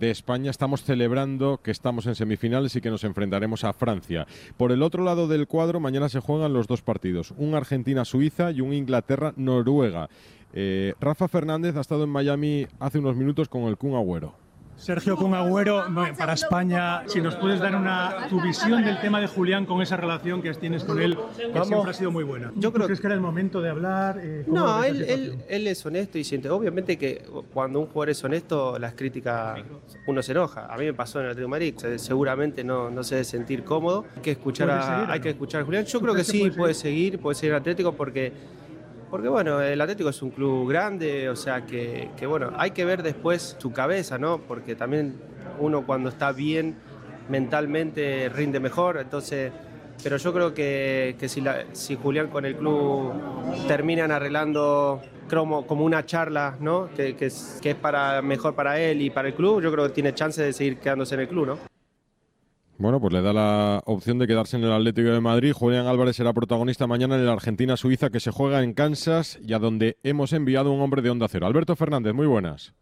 de España estamos celebrando que estamos en semifinales y que nos enfrentaremos a Francia. Por el otro lado del cuadro, mañana se juegan los dos partidos, un Argentina-Suiza y un Inglaterra-Noruega. Rafa Fernández ha estado en Miami hace unos minutos con el Kun Agüero. Sergio Kun Agüero, para España, si nos puedes dar tu visión del tema de Julián con esa relación que tienes con él, que siempre ha sido muy buena. Yo creo ¿Crees que era el momento de hablar? No, él es honesto y siente. Obviamente que cuando un jugador es honesto, las críticas, uno se enoja. A mí me pasó en el Atlético de Madrid. Seguramente no se debe sentir cómodo. Hay que escuchar a Julián. Yo creo que sí, puede seguir el Atlético porque bueno, el Atlético es un club grande, o sea que bueno, hay que ver después su cabeza, ¿no? Porque también uno cuando está bien mentalmente rinde mejor, entonces, pero yo creo que si Julián con el club terminan arreglando como una charla, ¿no? Que es mejor para él y para el club, yo creo que tiene chance de seguir quedándose en el club, ¿no? Bueno, pues le da la opción de quedarse en el Atlético de Madrid. Julián Álvarez será protagonista mañana en el Argentina-Suiza, que se juega en Kansas y a donde hemos enviado un hombre de Onda Cero. Alberto Fernández, muy buenas.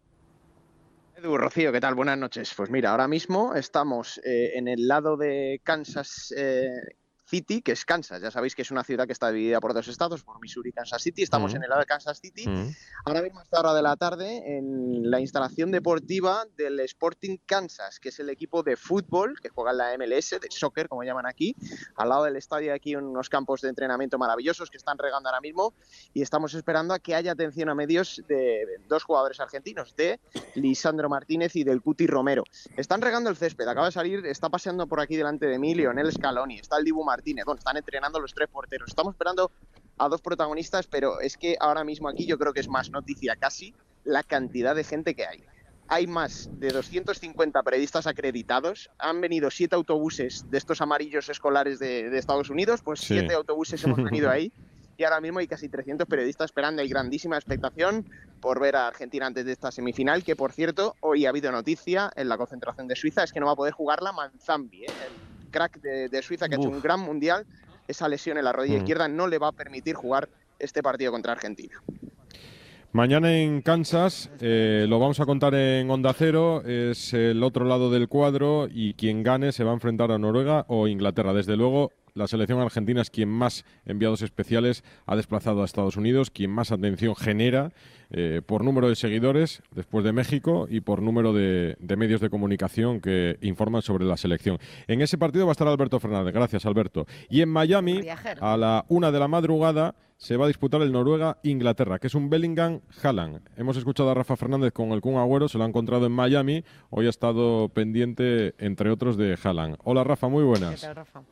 Edu, Rocío, ¿qué tal? Buenas noches. Pues mira, ahora mismo estamos en el lado de Kansas City, que es Kansas. Ya sabéis que es una ciudad que está dividida por dos estados, por Missouri y Kansas City. Estamos en el lado de Kansas City. Ahora mismo a esta hora de la tarde en la instalación deportiva del Sporting Kansas, que es el equipo de fútbol que juega en la MLS, de soccer, como llaman aquí. Al lado del estadio aquí unos campos de entrenamiento maravillosos que están regando ahora mismo y estamos esperando a que haya atención a medios de dos jugadores argentinos, de Lisandro Martínez y del Cuti Romero. Están regando el césped. Acaba de salir, está paseando por aquí delante de mí Lionel Scaloni, está el Dibu Martínez. Bueno, están entrenando los tres porteros. Estamos esperando a dos protagonistas, pero es que ahora mismo aquí yo creo que es más noticia casi la cantidad de gente que hay. Hay más de 250 periodistas acreditados. Han venido 7 autobuses de estos amarillos escolares de Estados Unidos, pues 7 autobuses hemos venido ahí. Y ahora mismo hay casi 300 periodistas esperando. Hay grandísima expectación por ver a Argentina antes de esta semifinal, que por cierto, hoy ha habido noticia en la concentración de Suiza, es que no va a poder jugar la Manzambi, el crack de Suiza que ha hecho un gran mundial. Esa lesión en la rodilla izquierda no le va a permitir jugar este partido contra Argentina. Mañana en Kansas, lo vamos a contar en Onda Cero, es el otro lado del cuadro y quien gane se va a enfrentar a Noruega o Inglaterra. Desde luego, la selección argentina es quien más enviados especiales ha desplazado a Estados Unidos, quien más atención genera por número de seguidores después de México y por número de medios de comunicación que informan sobre la selección. En ese partido va a estar Alberto Fernández. Gracias, Alberto. Y en Miami, a la 1 de la madrugada, se va a disputar el Noruega-Inglaterra, que es un Bellingham-Haaland. Hemos escuchado a Rafa Fernández con el Kun Agüero, se lo ha encontrado en Miami. Hoy ha estado pendiente, entre otros, de Haaland. Hola, Rafa, muy buenas. ¿Qué tal, Rafa?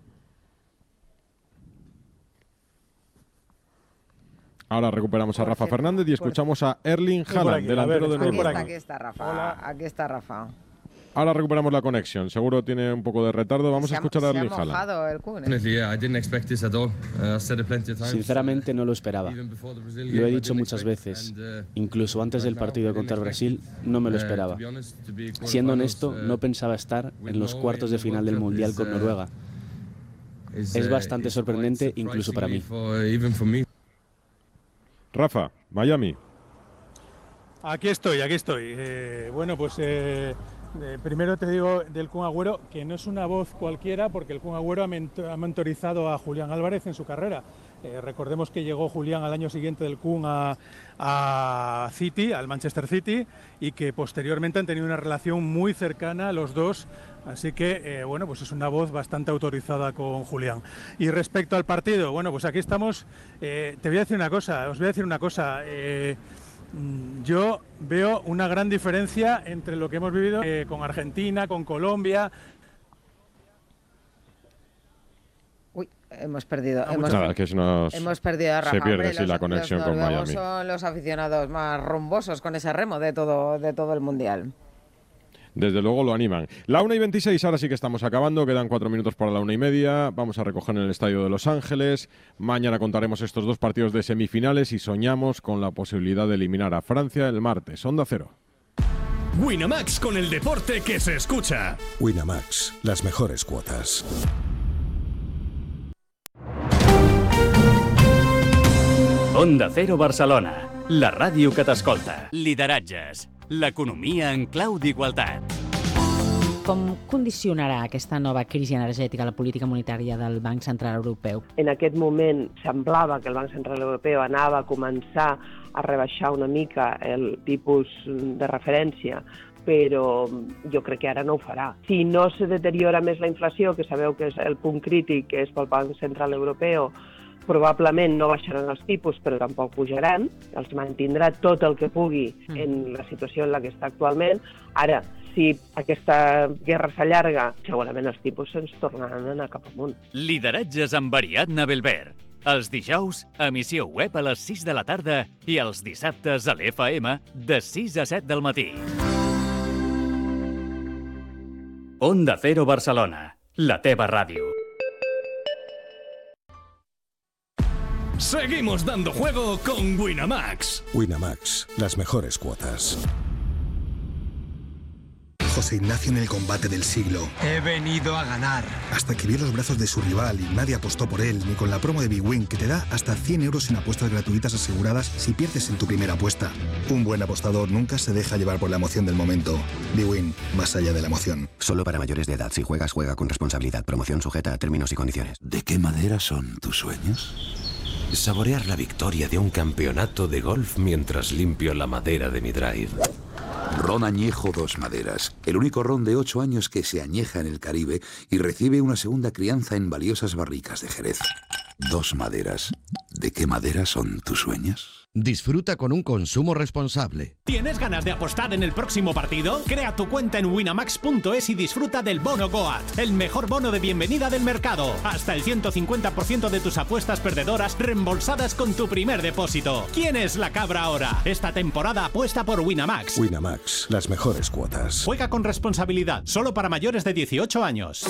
Ahora recuperamos a Rafa Fernández y escuchamos a Erling Haaland, delantero de Noruega. Aquí está Rafa. Hola. Aquí está Rafa. Ahora recuperamos la conexión. Seguro tiene un poco de retardo. Vamos a escuchar a Erling Haaland. Sinceramente no lo esperaba. Lo he dicho muchas veces. Incluso antes del partido contra Brasil no me lo esperaba. Siendo honesto, no pensaba estar en los cuartos de final del Mundial con Noruega. Es bastante sorprendente incluso para mí. Rafa, Miami. Aquí estoy. Bueno, pues primero te digo del Kun Agüero que no es una voz cualquiera, porque el Kun Agüero ha mentorizado a Julián Álvarez en su carrera. Recordemos que llegó Julián al año siguiente del Kun a City, al Manchester City, y que posteriormente han tenido una relación muy cercana los dos. Así que, bueno, pues es una voz bastante autorizada con Julián. Y respecto al partido, bueno, pues aquí estamos. Os voy a decir una cosa. Yo veo una gran diferencia entre lo que hemos vivido con Argentina, con Colombia. Uy, hemos perdido. Hemos perdido a Rafa. Se pierde la conexión con Miami. Son los aficionados más rumbosos con ese remo de todo el Mundial. Desde luego lo animan. La 1:26, ahora sí que estamos acabando. Quedan 4 minutos para la 1:30. Vamos a recoger en el Estadio de Los Ángeles. Mañana contaremos estos dos partidos de semifinales y soñamos con la posibilidad de eliminar a Francia el martes. Onda Cero. Winamax, con el deporte que se escucha. Winamax, las mejores cuotas. Onda Cero Barcelona, la ràdio que t'escolta. Lideratges. l'economia en clau d'igualtat. Com condicionarà aquesta nova crisi energètica la política monetària del Banc Central Europeu? En aquest moment semblava que el Banc Central Europeu anava a començar a rebaixar una mica el tipus de referència, però jo crec que ara no ho farà. Si no se deteriora més la inflació, que sabeu que és el punt crític que és pel Banc Central Europeu, probablement no baixaran els tipus, però tampoc pujaran, els mantindrà tot el que pugui en la situació en la que està actualment. Ara, si aquesta guerra s'allarga, segurament els tipus se'ns tornaran a anar cap amunt. Lideratges amb Ariadna Belver. Els dijous, emissió web a les 6 de la tarda i els dissabtes a l'FM de 6 a 7 del matí. Onda Cero Barcelona, la teva ràdio. Seguimos dando juego con Winamax. Winamax, las mejores cuotas. José Ignacio en el combate del siglo. He venido a ganar. Hasta que vio los brazos de su rival y nadie apostó por él, ni con la promo de Big Win, que te da hasta 100 euros en apuestas gratuitas aseguradas si pierdes en tu primera apuesta. Un buen apostador nunca se deja llevar por la emoción del momento. Big Win, más allá de la emoción. Solo para mayores de edad. Si juegas, juega con responsabilidad. Promoción sujeta a términos y condiciones. ¿De qué madera son tus sueños? Saborear la victoria de un campeonato de golf mientras limpio la madera de mi drive. Ron Añejo Dos Maderas, el único ron de 8 años que se añeja en el Caribe y recibe una segunda crianza en valiosas barricas de Jerez. Dos Maderas. ¿De qué madera son tus sueños? Disfruta con un consumo responsable. ¿Tienes ganas de apostar en el próximo partido? Crea tu cuenta en winamax.es y disfruta del bono Goat, el mejor bono de bienvenida del mercado. Hasta el 150% de tus apuestas perdedoras reembolsadas con tu primer depósito. ¿Quién es la cabra ahora? Esta temporada apuesta por Winamax. Winamax, las mejores cuotas. Juega con responsabilidad, solo para mayores de 18 años.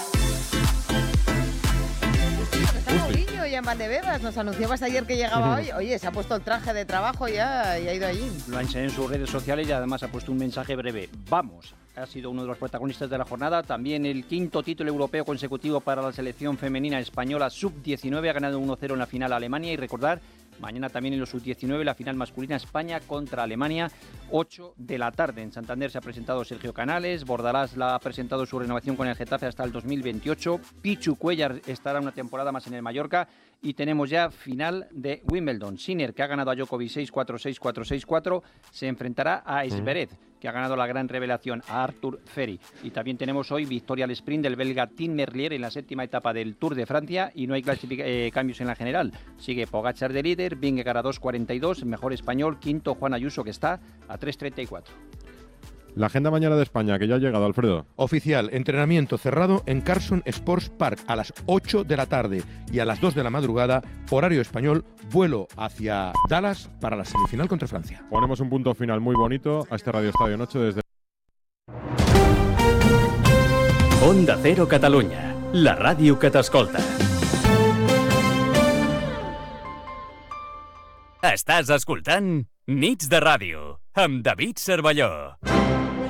Mourinho y en Valdebebas nos anunció hasta ayer que llegaba hoy. Oye, se ha puesto el traje de trabajo ya y ha ido allí. Lo ha enseñado en sus redes sociales y además ha puesto un mensaje breve. Vamos, ha sido uno de los protagonistas de la jornada. También el quinto título europeo consecutivo para la selección femenina española sub-19. Ha ganado 1-0 en la final a Alemania. Y recordar, mañana también en los sub-19 la final masculina España contra Alemania, 8 de la tarde. En Santander se ha presentado Sergio Canales, Bordalás la ha presentado su renovación con el Getafe hasta el 2028, Pichu Cuéllar estará una temporada más en el Mallorca y tenemos ya final de Wimbledon. Sinner, que ha ganado a Djokovic 6-4, 6-4, 6-4, se enfrentará a Zverev, que ha ganado la gran revelación, a Arthur Ferry. Y también tenemos hoy victoria al sprint del belga Tim Merlier en la séptima etapa del Tour de Francia y no hay cambios en la general. Sigue Pogačar de líder, Vingegaard a 2.42, mejor español, quinto Juan Ayuso, que está a 3.34. La agenda mañana de España, que ya ha llegado, Alfredo. Oficial, entrenamiento cerrado en Carson Sports Park a las 8 de la tarde y a las 2 de la madrugada, horario español, vuelo hacia Dallas para la semifinal contra Francia. Ponemos un punto final muy bonito a este Radio Estadio Noche desde... Onda Cero Catalunya, la ràdio que t'escolta. Estàs escoltant Nits de Ràdio amb David Cervelló.